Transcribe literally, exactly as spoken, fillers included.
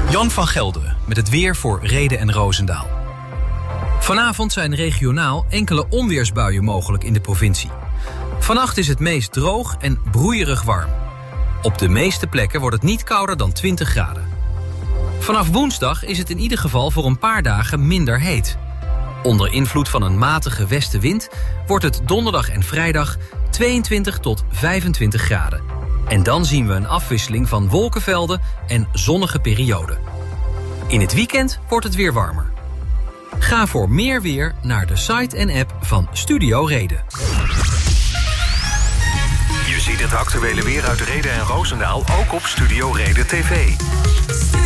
Jan van Gelder met het weer voor Rhede en Roosendaal. Vanavond zijn regionaal enkele onweersbuien mogelijk in de provincie. Vannacht is het meest droog en broeierig warm. Op de meeste plekken wordt het niet kouder dan twintig graden. Vanaf woensdag is het in ieder geval voor een paar dagen minder heet. Onder invloed van een matige westenwind wordt het donderdag en vrijdag tweeëntwintig tot vijfentwintig graden. En dan zien we een afwisseling van wolkenvelden en zonnige perioden. In het weekend wordt het weer warmer. Ga voor meer weer naar de site en app van Studio Rhede. Je ziet het actuele weer uit Rhede en Roosendaal ook op Studio Rhede T V.